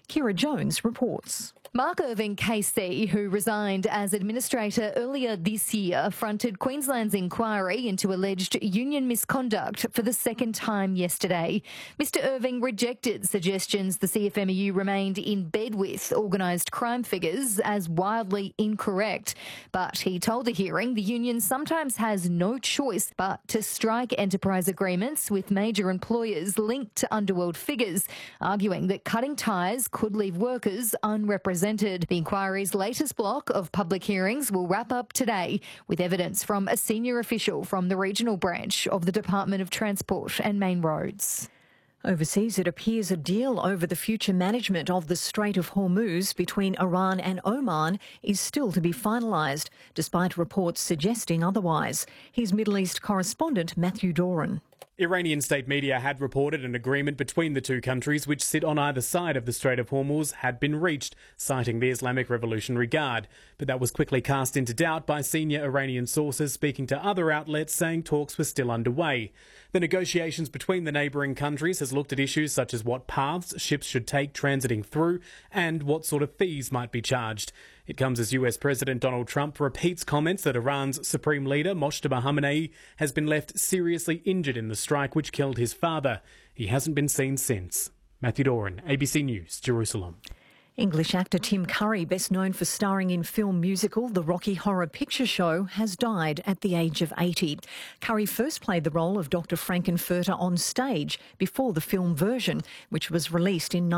Kira Jones reports. Mark Irving KC, who resigned as administrator earlier this year, fronted Queensland's inquiry into alleged union misconduct for the second time yesterday. Mr Irving rejected suggestions the CFMEU remained in bed with organised crime figures as wildly incorrect. But he told the hearing the union sometimes has no choice but to strike enterprise agreements with major employers linked to underworld figures, arguing that cutting ties could leave workers unrepresented. The inquiry's latest block of public hearings will wrap up today with evidence from a senior official from the regional branch of the Department of Transport and Main Roads. Overseas, it appears a deal over the future management of the Strait of Hormuz between Iran and Oman is still to be finalised, despite reports suggesting otherwise. Here's Middle East correspondent Matthew Doran. Iranian state media had reported an agreement between the two countries which sit on either side of the Strait of Hormuz had been reached, citing the Islamic Revolutionary Guard. But that was quickly cast into doubt by senior Iranian sources speaking to other outlets saying talks were still underway. The negotiations between the neighbouring countries has looked at issues such as what paths ships should take transiting through and what sort of fees might be charged. It comes as US President Donald Trump repeats comments that Iran's supreme leader, Mojtaba Khamenei, has been left seriously injured in the strike which killed his father. He hasn't been seen since. Matthew Doran, ABC News, Jerusalem. English actor Tim Curry, best known for starring in film musical The Rocky Horror Picture Show, has died at the age of 80. Curry first played the role of Dr. Frankenfurter on stage before the film version, which was released in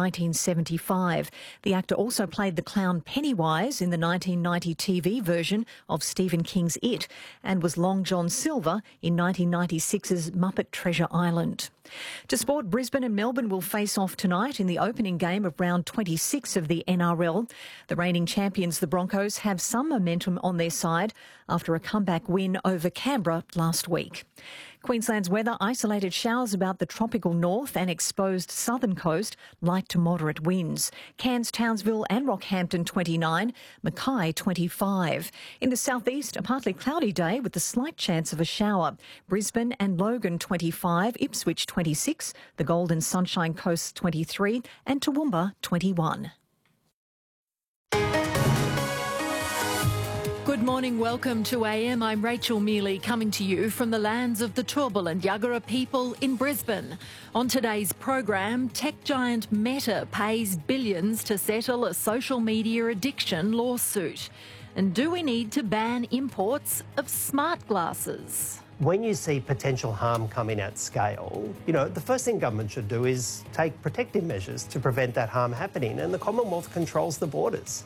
1975. The actor also played the clown Pennywise in the 1990 TV version of Stephen King's It and was Long John Silver in 1996's Muppet Treasure Island. To sport, Brisbane and Melbourne will face off tonight in the opening game of round 26 of the NRL. The reigning champions, the Broncos, have some momentum on their side after a comeback win over Canberra last week. Queensland's weather: isolated showers about the tropical north and exposed southern coast, light to moderate winds. Cairns, Townsville and Rockhampton 29, Mackay 25. In the southeast, a partly cloudy day with a slight chance of a shower. Brisbane and Logan 25, Ipswich 26, the Gold and Sunshine Coast 23 and Toowoomba 21. Good morning, welcome to AM. I'm Rachel Mealy, coming to you from the lands of the Turrbal and Yagara people in Brisbane. On today's program, tech giant Meta pays billions to settle a social media addiction lawsuit. And do we need to ban imports of smart glasses? When you see potential harm coming at scale, the first thing government should do is take protective measures to prevent that harm happening, and the Commonwealth controls the borders.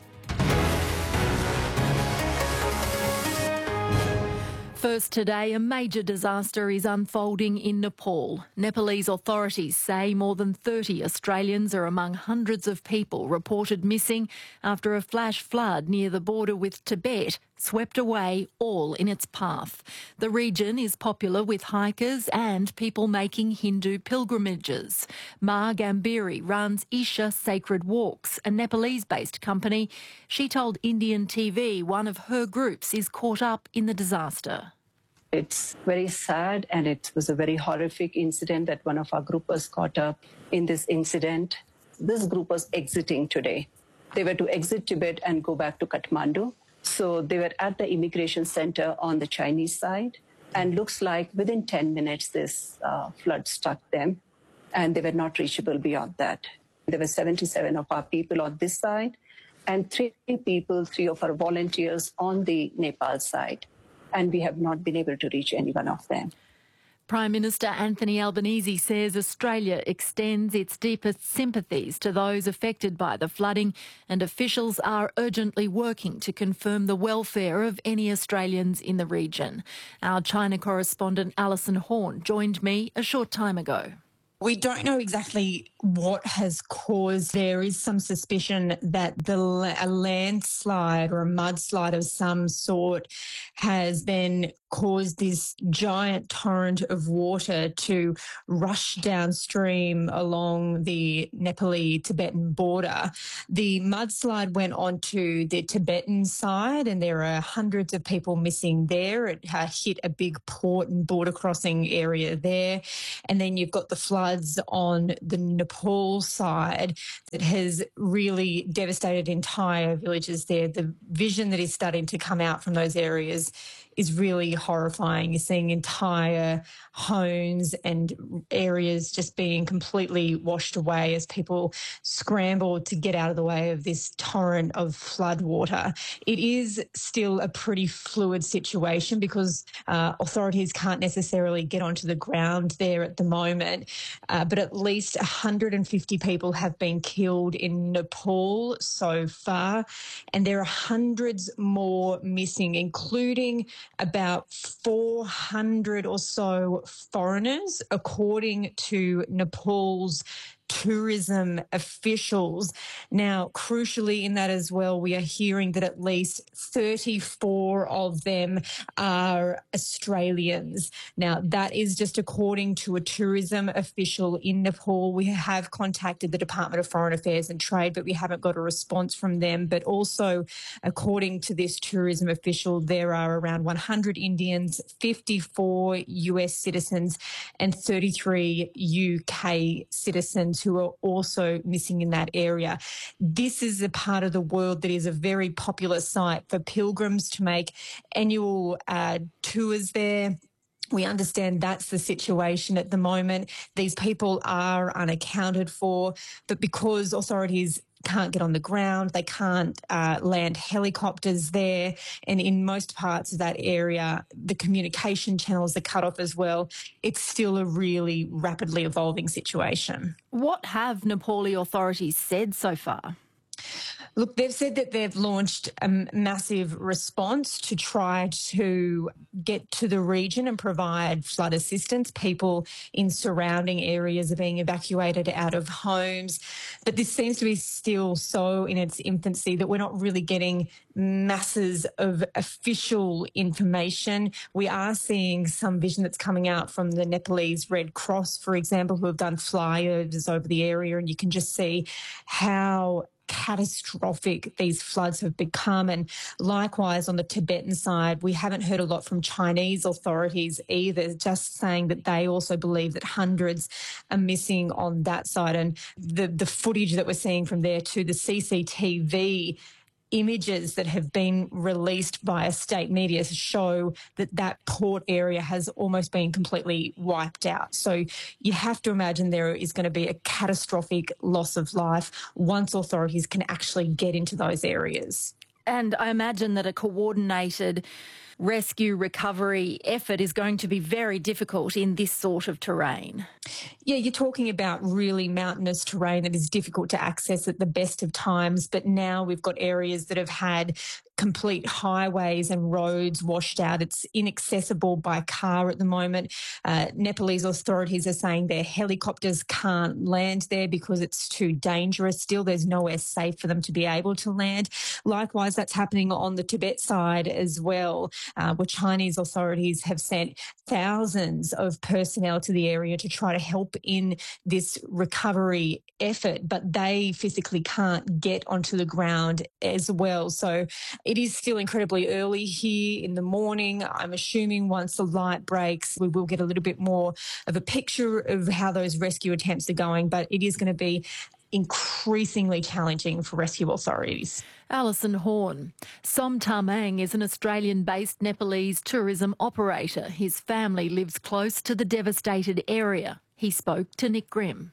First today, a major disaster is unfolding in Nepal. Nepalese authorities say more than 30 Australians are among hundreds of people reported missing after a flash flood near the border with Tibet swept away all in its path. The region is popular with hikers and people making Hindu pilgrimages. Ma Gambhiri runs Isha Sacred Walks, a Nepalese-based company. She told Indian TV one of her groups is caught up in the disaster. It's very sad, and it was a very horrific incident that one of our group was caught up in this incident. This group was exiting today. They were to exit Tibet and go back to Kathmandu. So they were at the immigration center on the Chinese side, and looks like within 10 minutes this flood struck them, and they were not reachable beyond that. There were 77 of our people on this side and three of our volunteers on the Nepal side, and we have not been able to reach any one of them. Prime Minister Anthony Albanese says Australia extends its deepest sympathies to those affected by the flooding, and officials are urgently working to confirm the welfare of any Australians in the region. Our China correspondent Alison Horn joined me a short time ago. We don't know exactly what has caused. There is some suspicion that a landslide or a mudslide of some sort has then caused this giant torrent of water to rush downstream along the Nepali-Tibetan border. The mudslide went onto the Tibetan side, and there are hundreds of people missing there. It hit a big port and border crossing area there. And then you've got the floods on the Nepal Nepal side that has really devastated entire villages there. The vision that is starting to come out from those areas is really horrifying. You're seeing entire homes and areas just being completely washed away as people scramble to get out of the way of this torrent of flood water. It is still a pretty fluid situation because authorities can't necessarily get onto the ground there at the moment, but at least 150 people have been killed in Nepal so far, and there are hundreds more missing, including about 400 or so foreigners, according to Nepal's tourism officials. Now, crucially in that as well, we are hearing that at least 34 of them are Australians. Now, that is just according to a tourism official in Nepal. We have contacted the Department of Foreign Affairs and Trade, but we haven't got a response from them. But also, according to this tourism official, there are around 100 Indians, 54 US citizens, and 33 UK citizens who are also missing in that area. This is a part of the world that is a very popular site for pilgrims to make annual tours there. We understand that's the situation at the moment. These people are unaccounted for, but because authorities can't get on the ground, they can't land helicopters there, and in most parts of that area, the communication channels are cut off as well. It's still a really rapidly evolving situation. What have Nepali authorities said so far? Look, they've said that they've launched a massive response to try to get to the region and provide flood assistance. People in surrounding areas are being evacuated out of homes. But this seems to be still so in its infancy that we're not really getting masses of official information. We are seeing some vision that's coming out from the Nepalese Red Cross, for example, who have done flyovers over the area, and you can just see how catastrophic these floods have become. And likewise, on the Tibetan side, we haven't heard a lot from Chinese authorities either, just saying that they also believe that hundreds are missing on that side. And the footage that we're seeing from there too, the CCTV images that have been released by state media show that that port area has almost been completely wiped out. So you have to imagine there is going to be a catastrophic loss of life once authorities can actually get into those areas. And I imagine that a coordinated rescue recovery effort is going to be very difficult in this sort of terrain. Yeah, you're talking about really mountainous terrain that is difficult to access at the best of times, but now we've got areas that have had complete highways and roads washed out. It's inaccessible by car at the moment. Nepalese authorities are saying their helicopters can't land there because it's too dangerous. Still, there's nowhere safe for them to be able to land. Likewise, that's happening on the Tibet side as well, where Chinese authorities have sent thousands of personnel to the area to try to help in this recovery effort, but they physically can't get onto the ground as well. So it is still incredibly early here in the morning. I'm assuming once the light breaks, we will get a little bit more of a picture of how those rescue attempts are going, but it is going to be increasingly challenging for rescue authorities. Alison Horn. Som Tamang is an Australian-based Nepalese tourism operator. His family lives close to the devastated area. He spoke to Nick Grimm.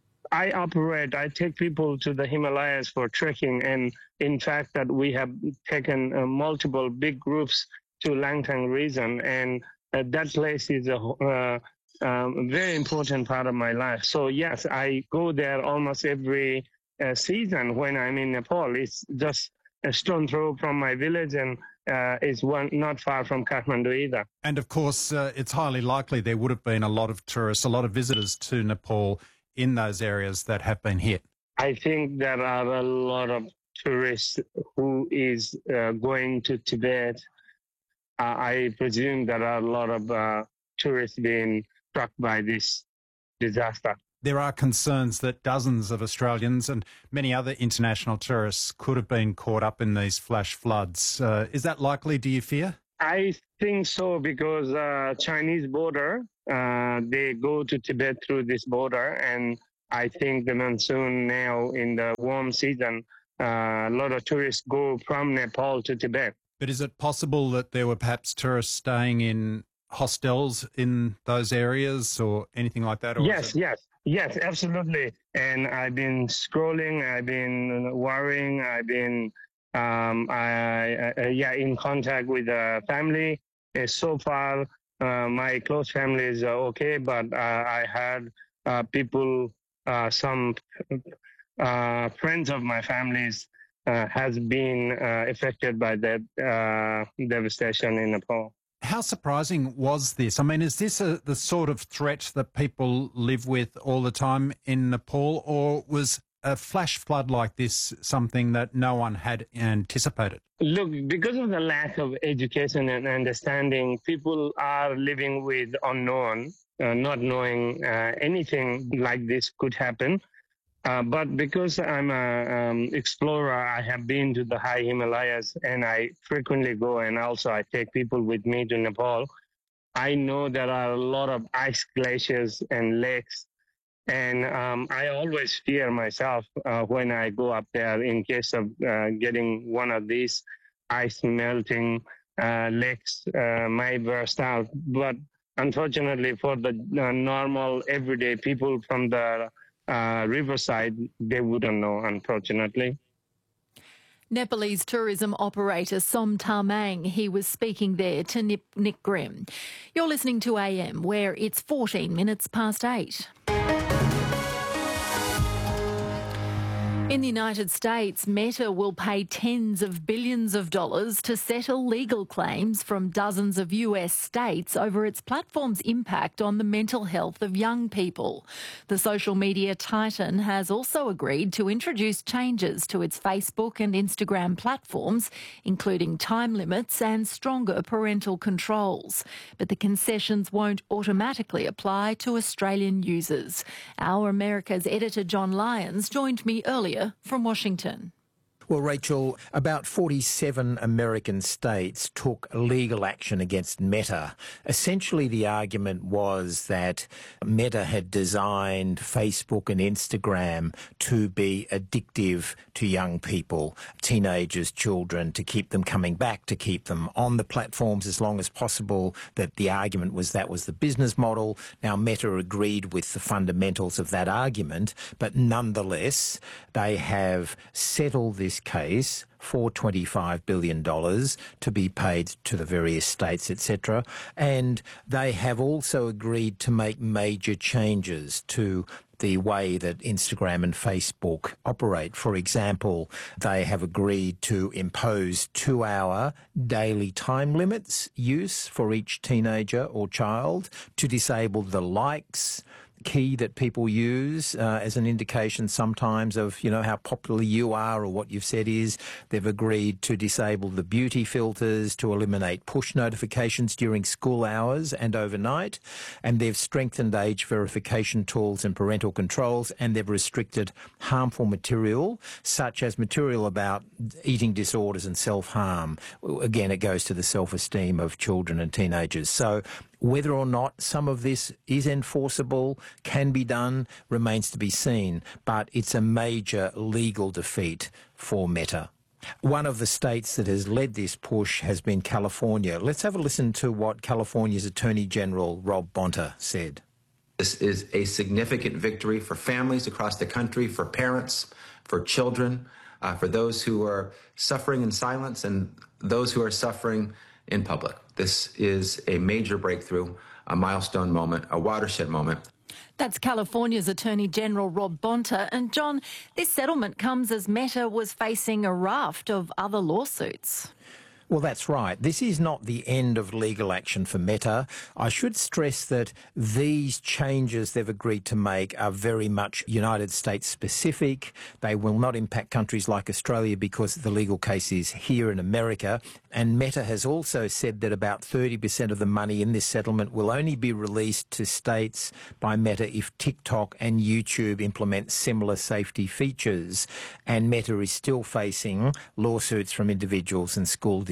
I take people to the Himalayas for trekking, and in fact that we have taken multiple big groups to Langtang region, and that place is a very important part of my life. So yes, I go there almost every season when I'm in Nepal. It's just a stone throw from my village, and is not far from Kathmandu either. And of course, it's highly likely there would have been a lot of tourists, a lot of visitors to Nepal in those areas that have been hit. I think there are a lot of tourists who is going to Tibet. I presume there are a lot of tourists being struck by this disaster. There are concerns that dozens of Australians and many other international tourists could have been caught up in these flash floods. Is that likely, do you fear? I think so, because Chinese border, they go to Tibet through this border, and I think the monsoon now in the warm season, a lot of tourists go from Nepal to Tibet. But is it possible that there were perhaps tourists staying in hostels in those areas or anything like that? Or Yes, absolutely. And I've been scrolling, I've been worrying, I've been in contact with the family. So far, my close family is okay, but I had people, some friends of my families has been affected by that devastation in Nepal. How surprising was this? I mean, is this the sort of threat that people live with all the time in Nepal, or was a flash flood like this something that no one had anticipated? Look, because of the lack of education and understanding, people are living with unknown, not knowing anything like this could happen. But because I'm an explorer, I have been to the high Himalayas and I frequently go, and also I take people with me to Nepal. I know there are a lot of ice glaciers and lakes, and I always fear myself when I go up there in case of getting one of these ice melting lakes might burst out. But unfortunately for the normal everyday people from the riverside, they wouldn't know, unfortunately. Nepalese tourism operator Som Tamang, he was speaking there to Nick Grimm. You're listening to AM, where it's 14 minutes past 8. In the United States, Meta will pay tens of billions of dollars to settle legal claims from dozens of US states over its platform's impact on the mental health of young people. The social media titan has also agreed to introduce changes to its Facebook and Instagram platforms, including time limits and stronger parental controls. But the concessions won't automatically apply to Australian users. Our America's editor John Lyons joined me earlier from Washington. Well, Rachel, about 47 American states took legal action against Meta. Essentially, the argument was that Meta had designed Facebook and Instagram to be addictive to young people, teenagers, children, to keep them coming back, to keep them on the platforms as long as possible, that the argument was that was the business model. Now, Meta agreed with the fundamentals of that argument, but nonetheless, they have settled this case for $25 billion to be paid to the various states, etc. And they have also agreed to make major changes to the way that Instagram and Facebook operate. For example, they have agreed to impose 2-hour daily time limits use for each teenager or child, to disable the likes key that people use as an indication sometimes of, you know, how popular you are or what you've said is. They've agreed to disable the beauty filters, to eliminate push notifications during school hours and overnight, and they've strengthened age verification tools and parental controls, and they've restricted harmful material, such as material about eating disorders and self-harm. Again, it goes to the self-esteem of children and teenagers. So whether or not some of this is enforceable, can be done, remains to be seen, but it's a major legal defeat for Meta. One of the states that has led this push has been California. Let's have a listen to what California's Attorney General Rob Bonta said. This is a significant victory for families across the country, for parents, for children, for those who are suffering in silence and those who are suffering in public. This is a major breakthrough, a milestone moment, a watershed moment. That's California's Attorney General Rob Bonta. And John, this settlement comes as Meta was facing a raft of other lawsuits. Well, that's right. This is not the end of legal action for Meta. I should stress that these changes they've agreed to make are very much United States specific. They will not impact countries like Australia because the legal case is here in America. And Meta has also said that about 30% of the money in this settlement will only be released to states by Meta if TikTok and YouTube implement similar safety features. And Meta is still facing lawsuits from individuals and school districts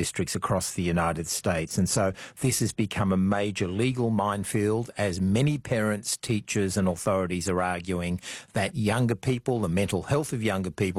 districts across the United States. And so this has become a major legal minefield, as many parents, teachers and authorities are arguing that younger people, the mental health of younger people,